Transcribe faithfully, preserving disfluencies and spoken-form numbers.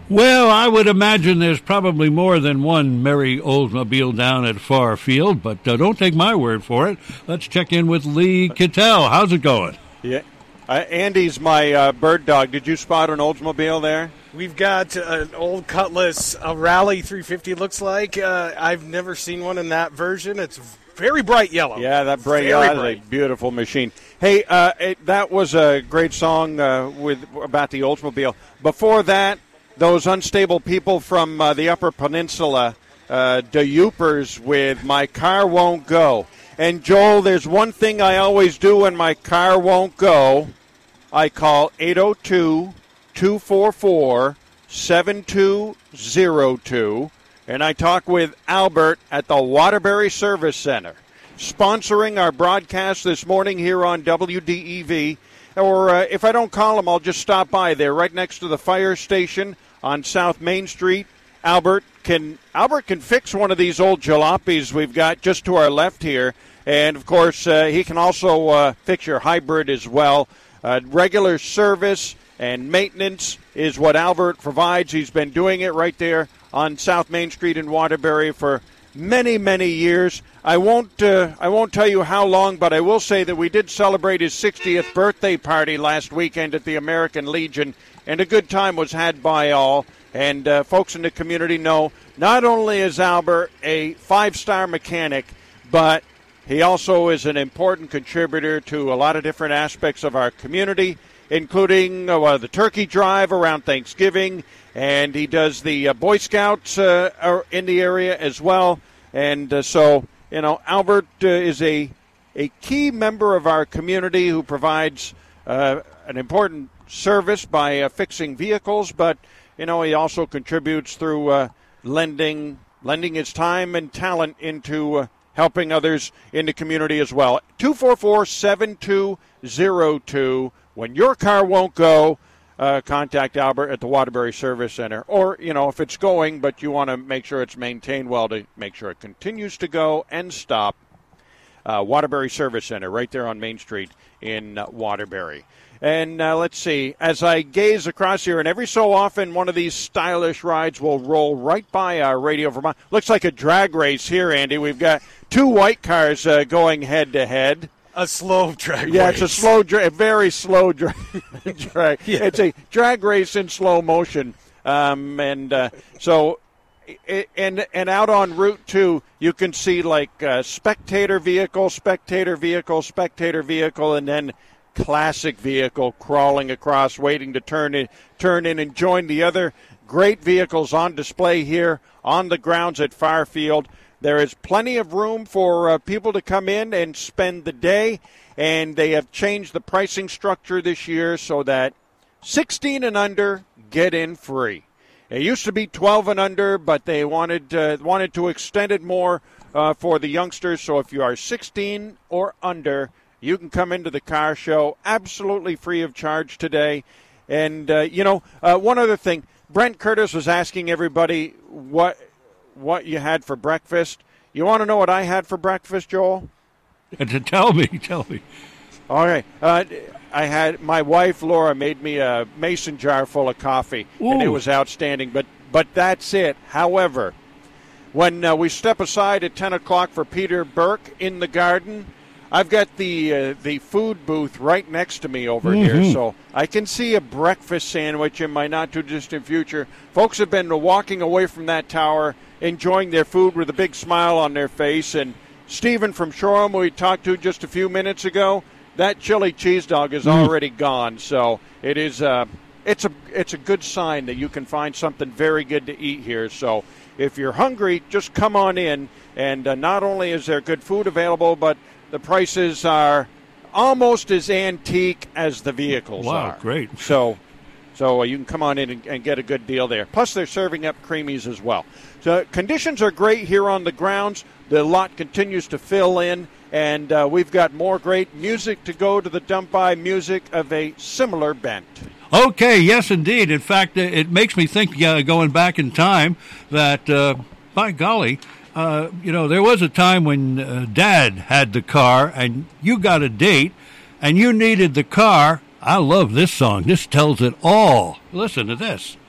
Well, I would imagine there's probably more than one merry Oldsmobile down at Farfield, but uh, don't take my word for it. Let's check in with Lee Kittel. How's it going? Yeah, uh, Andy's my uh, bird dog. Did you spot an Oldsmobile there? We've got an old Cutlass, a Rally three fifty looks like. Uh, I've never seen one in that version. It's very bright yellow. Yeah, that bright yellow is a beautiful machine. Hey, uh, it, that was a great song uh, with about the Oldsmobile. Before that, those unstable people from uh, the Upper Peninsula, uh, the Youpers with My Car Won't Go. And, Joel, there's one thing I always do when my car won't go. I call eight oh two, two four four, seven two zero two, and I talk with Albert at the Waterbury Service Center, sponsoring our broadcast this morning here on W D E V. Or uh, if I don't call him, I'll just stop by there right next to the fire station on South Main Street. Albert can Albert can fix one of these old jalopies we've got just to our left here. And, of course, uh, he can also uh, fix your hybrid as well. Uh, regular service and maintenance is what Albert provides. He's been doing it right there on South Main Street in Waterbury for many, many years. I won't uh, I won't tell you how long, but I will say that we did celebrate his sixtieth birthday party last weekend at the American Legion, and a good time was had by all. And uh, folks in the community know not only is Albert a five-star mechanic, but he also is an important contributor to a lot of different aspects of our community, including uh, the turkey drive around Thanksgiving, and he does the uh, Boy Scouts uh, in the area as well. And uh, so, you know, Albert uh, is a, a key member of our community who provides uh, an important service by uh, fixing vehicles, but, you know, he also contributes through uh, lending, lending his time and talent into uh, helping others in the community as well. two four four, seven two zero two. When your car won't go, uh, contact Albert at the Waterbury Service Center. Or, you know, if it's going, but you want to make sure it's maintained well to make sure it continues to go and stop, uh, Waterbury Service Center right there on Main Street in uh, Waterbury. And uh, let's see, as I gaze across here, and every so often one of these stylish rides will roll right by our Radio Vermont. Looks like a drag race here, Andy. We've got two white cars uh, going head-to-head. A slow drag yeah, race. Yeah, it's a slow, dra- a very slow dra- drag. Yeah. It's a drag race in slow motion. Um, and uh, so, and and out on Route two, you can see like uh, spectator vehicle, spectator vehicle, spectator vehicle, and then classic vehicle crawling across, waiting to turn in, turn in and join the other great vehicles on display here on the grounds at Farfield. There is plenty of room for uh, people to come in and spend the day, and they have changed the pricing structure this year so that sixteen and under get in free. It used to be twelve and under, but they wanted uh, wanted to extend it more uh, for the youngsters. So if you are sixteen or under, you can come into the car show absolutely free of charge today. And, uh, you know, uh, one other thing, Brent Curtis was asking everybody what what you had for breakfast. You want to know what I had for breakfast, Joel? Tell me, tell me. All right. Uh, I had, my wife, Laura, made me a mason jar full of coffee, Ooh. and it was outstanding. But, but that's it. However, when uh, we step aside at ten o'clock for Peter Burke in the garden, I've got the uh, the food booth right next to me over mm-hmm. here, so I can see a breakfast sandwich in my not-too-distant future. Folks have been walking away from that tower, enjoying their food with a big smile on their face. And Stephen from Shoreham, who we talked to just a few minutes ago, that chili cheese dog is mm. already gone. So it is uh, it's a it's a good sign that you can find something very good to eat here. So if you're hungry, just come on in. And uh, not only is there good food available, but the prices are almost as antique as the vehicles wow, are. Wow, great. So so uh, you can come on in and, and get a good deal there. Plus, they're serving up creamies as well. So conditions are great here on the grounds. The lot continues to fill in, and uh, we've got more great music to go to the dump by, music of a similar bent. Okay, yes, indeed. In fact, it makes me think, uh, going back in time, that, uh, by golly, Uh, you know, there was a time when uh, Dad had the car and you got a date and you needed the car. I love this song. This tells it all. Listen to this.